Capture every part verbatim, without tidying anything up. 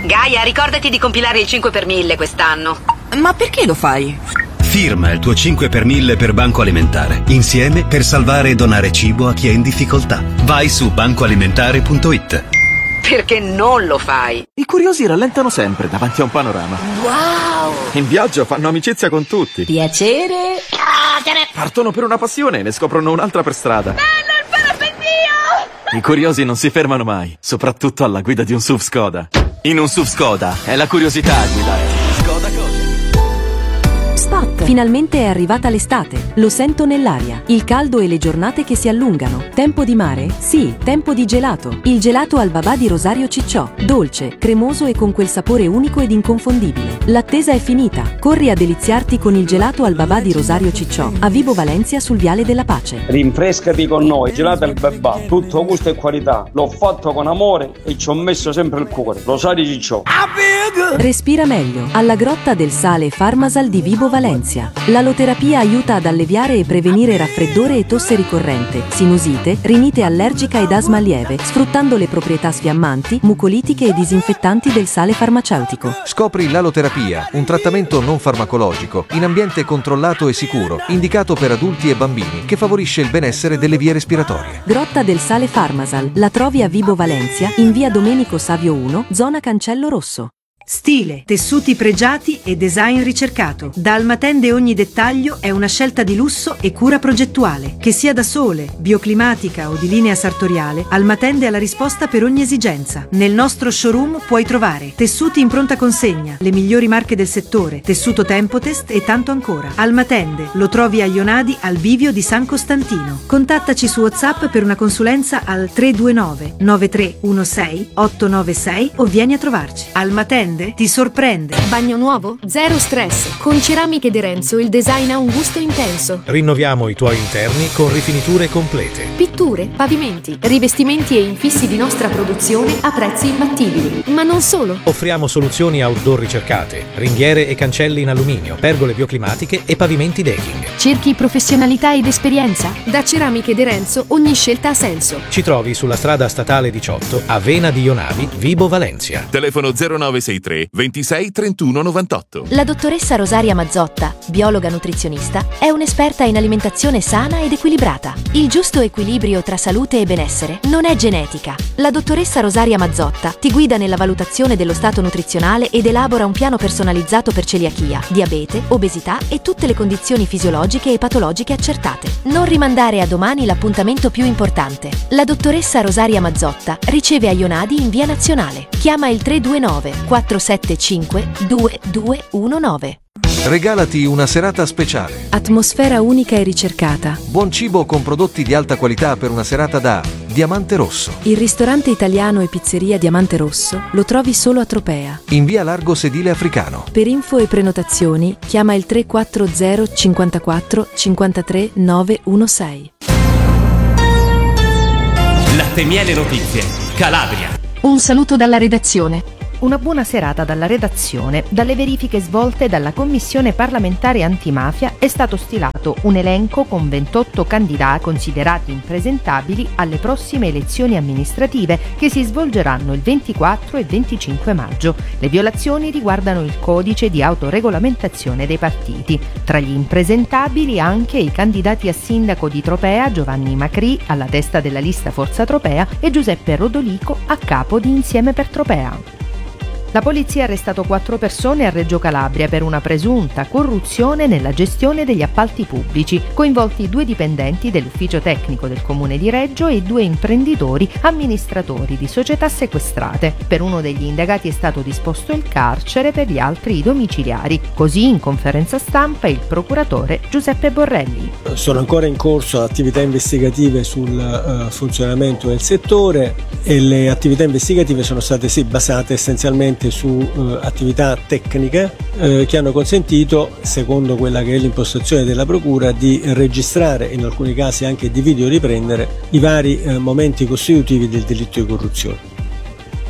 Gaia, ricordati di compilare il cinque per mille quest'anno. Ma perché lo fai? Firma il tuo cinque per mille per Banco Alimentare. Insieme per salvare e donare cibo a chi è in difficoltà. Vai su bancoalimentare punto it. Perché non lo fai? I curiosi rallentano sempre davanti a un panorama. Wow! In viaggio fanno amicizia con tutti. Piacere. Partono per una passione e ne scoprono un'altra per strada. Bello il parapendio! I curiosi non si fermano mai, soprattutto alla guida di un S U V Skoda. In un S U V Skoda è la curiosità a guidare. Skoda Kodiaq. Spot! Finalmente è arrivata l'estate. Lo sento nell'aria. Il caldo e le giornate che si allungano. Tempo di mare? Sì, tempo di gelato. Il gelato al babà di Rosario Cicciò. Dolce, cremoso e con quel sapore unico ed inconfondibile. L'attesa è finita. Corri a deliziarti con il gelato al babà di Rosario Cicciò. A Vibo Valencia sul Viale della Pace. Rinfrescati con noi. Gelato al babà. Tutto gusto e qualità. L'ho fatto con amore e ci ho messo sempre il cuore. Rosario Cicciò. Respira meglio. Alla Grotta del Sale Farmasal di Vibo Valencia. L'aloterapia aiuta ad alleviare e prevenire raffreddore e tosse ricorrente, sinusite, rinite allergica ed asma lieve, sfruttando le proprietà sfiammanti, mucolitiche e disinfettanti del sale farmaceutico. Scopri l'aloterapia, un trattamento non farmacologico, in ambiente controllato e sicuro, indicato per adulti e bambini, che favorisce il benessere delle vie respiratorie. Grotta del Sale Farmasal. La trovi a Vibo Valencia, in via Domenico Savio uno, zona Cancello Rosso. Stile, tessuti pregiati e design ricercato. Da Almatende ogni dettaglio è una scelta di lusso e cura progettuale. Che sia da sole, bioclimatica o di linea sartoriale, Almatende ha la risposta per ogni esigenza. Nel nostro showroom puoi trovare tessuti in pronta consegna, le migliori marche del settore, tessuto Tempotest e tanto ancora. Almatende lo trovi a Ionadi al bivio di San Costantino. Contattaci su WhatsApp per una consulenza al tre due nove nove tre uno sei otto nove sei o vieni a trovarci. Almatende ti sorprende. Bagno nuovo? Zero stress. Con Ceramiche De Renzo il design ha un gusto intenso. Rinnoviamo i tuoi interni con rifiniture complete. Pitture, pavimenti, rivestimenti e infissi di nostra produzione a prezzi imbattibili. Ma non solo. Offriamo soluzioni outdoor ricercate, ringhiere e cancelli in alluminio, pergole bioclimatiche e pavimenti decking. Cerchi professionalità ed esperienza? Da Ceramiche De Renzo ogni scelta ha senso. Ci trovi sulla strada statale diciotto a Vena di Ionavi, Vibo Valencia. Telefono zero nove sei tre ventisei trentuno novantotto. La dottoressa Rosaria Mazzotta, biologa nutrizionista, è un'esperta in alimentazione sana ed equilibrata. Il giusto equilibrio tra salute e benessere non è genetica. La dottoressa Rosaria Mazzotta ti guida nella valutazione dello stato nutrizionale ed elabora un piano personalizzato per celiachia, diabete, obesità e tutte le condizioni fisiologiche e patologiche accertate. Non rimandare a domani l'appuntamento più importante. La dottoressa Rosaria Mazzotta riceve a Ionadi in via Nazionale. Chiama il tre due nove quattro sette cinque due due uno nove. Regalati una serata speciale. Atmosfera unica e ricercata. Buon cibo con prodotti di alta qualità per una serata da Diamante Rosso. Il ristorante italiano e pizzeria Diamante Rosso lo trovi solo a Tropea. In via Largo Sedile Africano. Per info e prenotazioni chiama il tre quattro zero cinquantaquattro cinquantatré nove uno sei. Latte Miele Notizie, Calabria. Un saluto dalla redazione. Una buona serata dalla redazione. Dalle verifiche svolte dalla Commissione parlamentare antimafia è stato stilato un elenco con ventotto candidati considerati impresentabili alle prossime elezioni amministrative che si svolgeranno il ventiquattro e venticinque maggio. Le violazioni riguardano il codice di autoregolamentazione dei partiti. Tra gli impresentabili anche i candidati a sindaco di Tropea Giovanni Macri alla testa della lista Forza Tropea e Giuseppe Rodolico a capo di Insieme per Tropea. La polizia ha arrestato quattro persone a Reggio Calabria per una presunta corruzione nella gestione degli appalti pubblici, coinvolti due dipendenti dell'ufficio tecnico del comune di Reggio e due imprenditori amministratori di società sequestrate. Per uno degli indagati è stato disposto il carcere, per gli altri i domiciliari. Così in conferenza stampa il procuratore Giuseppe Borrelli. Sono ancora in corso attività investigative sul uh, funzionamento del settore e le attività investigative sono state sì basate essenzialmente su uh, attività tecniche uh, che hanno consentito, secondo quella che è l'impostazione della procura, di registrare, in alcuni casi anche di videoriprendere, i vari uh, momenti costitutivi del delitto di corruzione.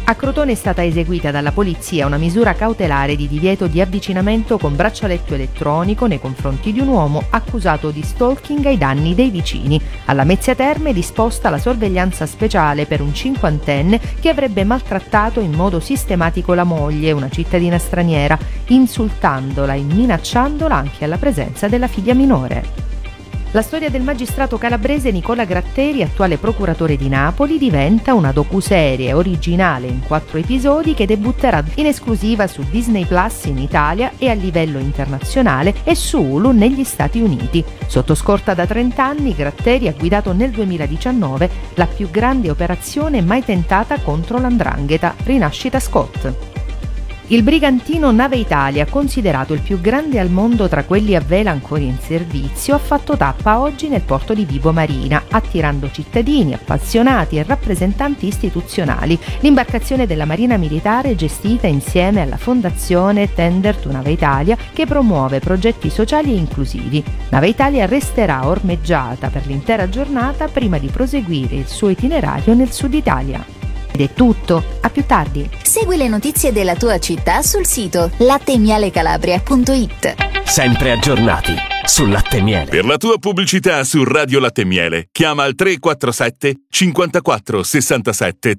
A Crotone è stata eseguita dalla polizia una misura cautelare di divieto di avvicinamento con braccialetto elettronico nei confronti di un uomo accusato di stalking ai danni dei vicini. Alla Mezzia Terme è disposta la sorveglianza speciale per un cinquantenne che avrebbe maltrattato in modo sistematico la moglie, una cittadina straniera, insultandola e minacciandola anche alla presenza della figlia minore. La storia del magistrato calabrese Nicola Gratteri, attuale procuratore di Napoli, diventa una docuserie originale in quattro episodi che debutterà in esclusiva su Disney Plus in Italia e a livello internazionale e su Hulu negli Stati Uniti. Sotto scorta da trenta anni, Gratteri ha guidato nel duemiladiciannove la più grande operazione mai tentata contro l'Andrangheta, Rinascita Scott. Il brigantino Nave Italia, considerato il più grande al mondo tra quelli a vela ancora in servizio, ha fatto tappa oggi nel porto di Vibo Marina, attirando cittadini, appassionati e rappresentanti istituzionali. L'imbarcazione della Marina Militare è gestita insieme alla Fondazione Tender to Nave Italia, che promuove progetti sociali e inclusivi. Nave Italia resterà ormeggiata per l'intera giornata prima di proseguire il suo itinerario nel sud Italia. Ed è tutto, a più tardi. Segui le notizie della tua città sul sito latte miele calabria punto it. Sempre aggiornati sul latte e miele. Per la tua pubblicità su Radio Latte e Miele, chiama al tre quattro sette cinquantaquattro sessantasette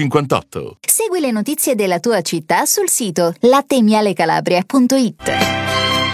trecentocinquantotto. Segui le notizie della tua città sul sito latte miele calabria punto it.